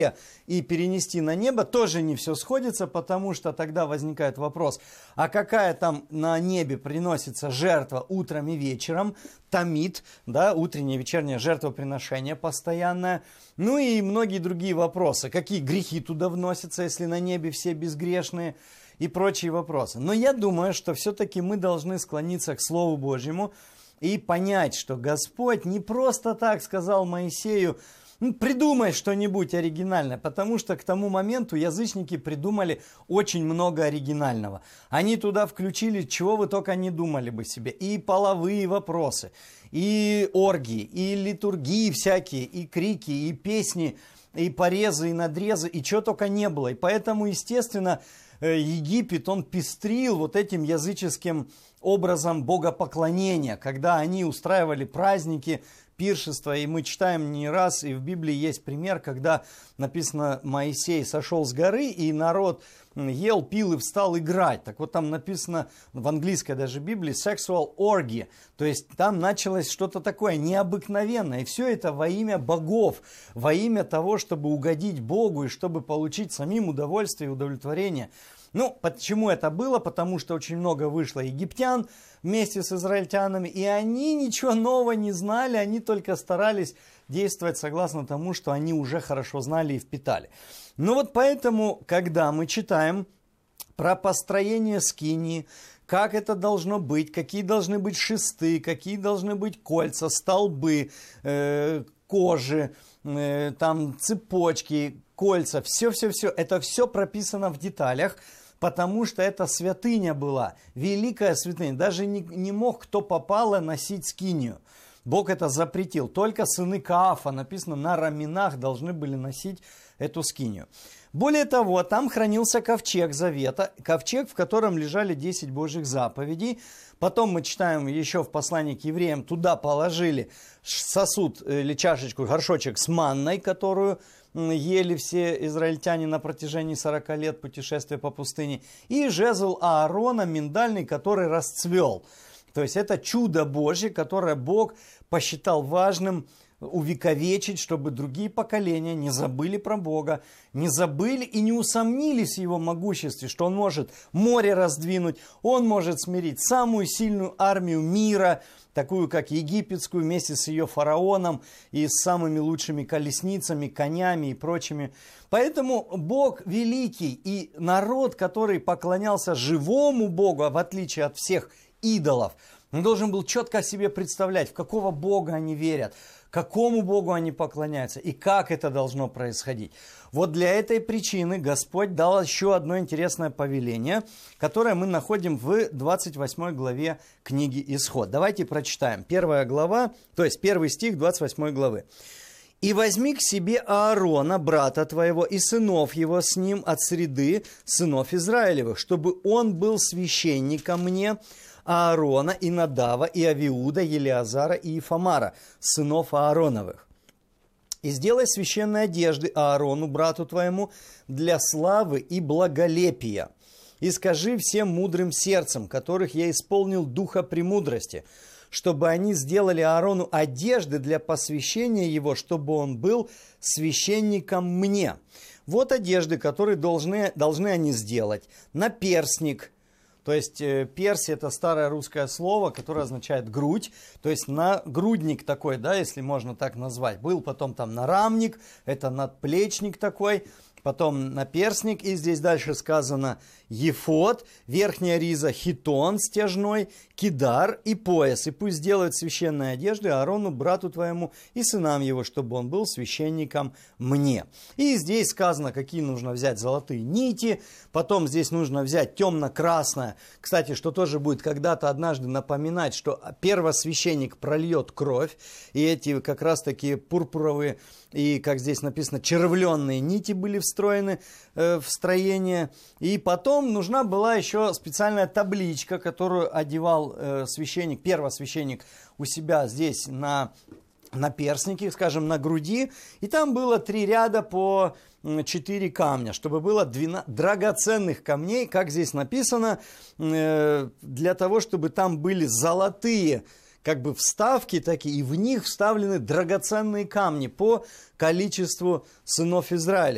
и перенести на небо, тоже не все сходится, потому что тогда возникает вопрос, а какая там на небе приносится жертва утром и вечером, тамид, да, утреннее и вечернее жертвоприношение постоянное, ну и многие другие вопросы, какие грехи туда вносятся, если на небе все безгрешные, и прочие вопросы. Но я думаю, что все-таки мы должны склониться к Слову Божьему и понять, что Господь не просто так сказал Моисею: придумай что-нибудь оригинальное, потому что к тому моменту язычники придумали очень много оригинального. Они туда включили, чего вы только не думали бы себе. И половые вопросы, и оргии, и литургии всякие, и крики, и песни, и порезы, и надрезы, и чего только не было. И поэтому, естественно, Египет, он пестрил вот этим языческим образом богопоклонения, когда они устраивали праздники, пиршества, и мы читаем не раз, и в Библии есть пример, когда написано, Моисей сошел с горы, и народ ел, пил и встал играть. Так вот там написано в английской даже Библии sexual orgy, то есть там началось что-то такое необыкновенное, и все это во имя богов, во имя того, чтобы угодить Богу и чтобы получить самим удовольствие и удовлетворение. Ну, почему это было? Потому что очень много вышло египтян вместе с израильтянами, и они ничего нового не знали, они только старались действовать согласно тому, что они уже хорошо знали и впитали. Ну вот поэтому, когда мы читаем про построение скинии, как это должно быть, какие должны быть шесты, какие должны быть кольца, столбы, кожи, там цепочки, кольца, все-все-все, это все прописано в деталях, потому что это святыня была, великая святыня. Даже не мог кто попало носить скинию. Бог это запретил. Только сыны Каафа, написано, на раменах должны были носить эту скинию. Более того, там хранился ковчег завета, ковчег, в котором лежали 10 Божьих заповедей. Потом мы читаем еще в послании к евреям, туда положили сосуд или чашечку, горшочек с манной, которую ели все израильтяне на протяжении 40 лет путешествия по пустыне, и жезл Аарона миндальный, который расцвел. То есть это чудо Божье, которое Бог посчитал важным увековечить, чтобы другие поколения не забыли про Бога, не забыли и не усомнились в Его могуществе, что Он может море раздвинуть, Он может смирить самую сильную армию мира, такую как египетскую, вместе с ее фараоном и с самыми лучшими колесницами, конями и прочими. Поэтому Бог великий, и народ, который поклонялся живому Богу, в отличие от всех идолов, он должен был четко себе представлять, в какого Бога они верят, какому Богу они поклоняются и как это должно происходить. Вот для этой причины Господь дал еще одно интересное повеление, которое мы находим в 28 главе книги Исход. Давайте прочитаем. 1 глава, то есть 1 стих 28 главы. «И возьми к себе Аарона, брата твоего, и сынов его с ним от среды сынов Израилевых, чтобы он был священником мне, Аарона, и Надава, и Авиуда, Елиазара и Ифамара, сынов Аароновых. И сделай священные одежды Аарону, брату твоему, для славы и благолепия. И скажи всем мудрым сердцем, которых я исполнил духа премудрости, чтобы они сделали Аарону одежды для посвящения его, чтобы он был священником мне. Вот одежды, которые должны они сделать. Наперстник». То есть персть — это старое русское слово, которое означает грудь. То есть нагрудник такой, да, если можно так назвать. Был потом там нарамник, это надплечник такой. Потом наперстник, и здесь дальше сказано ефод, верхняя риза хитон стяжной, кидар и пояс. И пусть сделают священные одежды Аарону, брату твоему, и сынам его, чтобы он был священником мне. И здесь сказано, какие нужно взять золотые нити. Потом здесь нужно взять темно-красное. Кстати, что тоже будет когда-то однажды напоминать, что первосвященник прольет кровь. И эти как раз такие пурпуровые и, как здесь написано, червленные нити были встроены в строение. И потом нужна была еще специальная табличка, которую одевал священник, первосвященник у себя здесь на наперстнике, скажем, на груди. И там было 3 ряда по 4 камня, чтобы было 12 драгоценных камней, как здесь написано, для того, чтобы там были золотые как бы вставки такие, и в них вставлены драгоценные камни по количеству сынов Израиля.